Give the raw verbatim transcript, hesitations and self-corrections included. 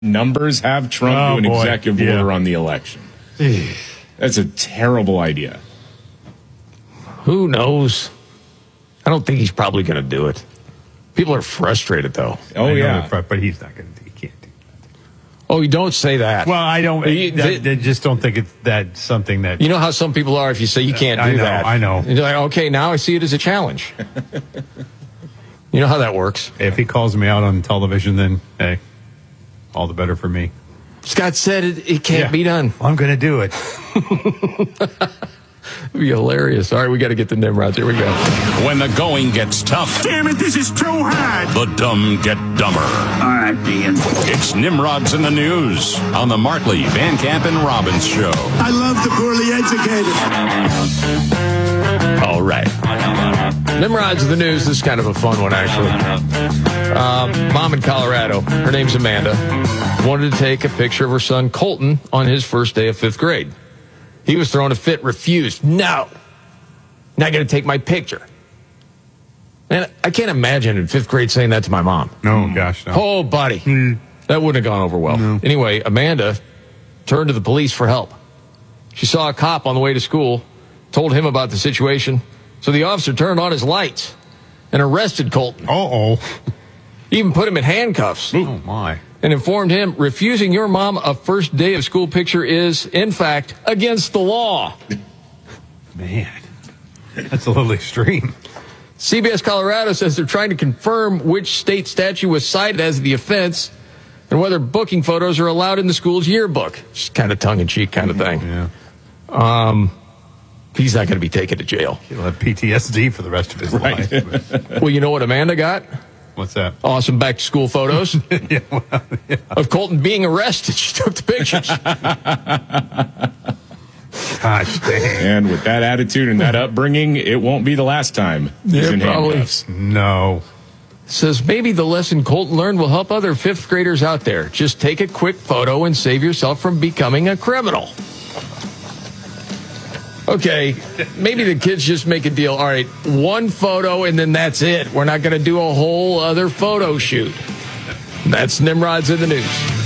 numbers have Trump Oh, do an boy. executive Yeah. order on the election. That's a terrible idea. Who knows? I don't think he's probably going to do it. People are frustrated, though. Oh, I know yeah. they're fr- but he's not going to. He can't do that. Oh, you don't say that. Well, I don't. You- I, they- I just don't think it's that something that. You know how some people are if you say you can't do I know, that. I know. And you're like, okay, now I see it as a challenge. You know how that works. If he calls me out on television, then hey, all the better for me. Scott said it, it can't Yeah. be done. I'm going to do it. It'd be hilarious. All right, we got to get the Nimrods. Here we go. When the going gets tough, Damn it, this is too hard. the dumb get dumber. All right, Ian. It's Nimrods in the News on the Markley, Van Camp, and Robbins Show. I love the poorly educated. All right. Nimrods of the News. This is kind of a fun one, actually. Um, mom in Colorado, her name's Amanda, wanted to take a picture of her son Colton on his first day of fifth grade. He was throwing a fit, refused. No, not going to take my picture. Man, I can't imagine in fifth grade saying that to my mom. No, gosh, no. Oh, buddy. That wouldn't have gone over well. No. Anyway, Amanda turned to the police for help. She saw a cop on the way to school, told him about the situation, so the officer turned on his lights and arrested Colton. Uh-oh. Even put him in handcuffs Oh, my. and informed him refusing your mom a first day of school picture is, in fact, against the law. Man, that's a little extreme. C B S Colorado says they're trying to confirm which state statute was cited as the offense and whether booking photos are allowed in the school's yearbook. Just kind of tongue-in-cheek kind of thing. Yeah. Um, he's not going to be taken to jail. He'll have P T S D for the rest of his Right. life. but- Well, you know what Amanda got? What's that? Awesome back-to-school photos yeah, well, yeah. of Colton being arrested. She took the pictures. Gosh, dang. And with that attitude and that upbringing, it won't be the last time he's Yeah, in probably. handcuffs. No. Says maybe the lesson Colton learned will help other fifth graders out there. Just take a quick photo and save yourself from becoming a criminal. Okay, maybe the kids just make a deal. All right, one photo and then that's it. We're not going to do a whole other photo shoot. That's Nimrods in the News.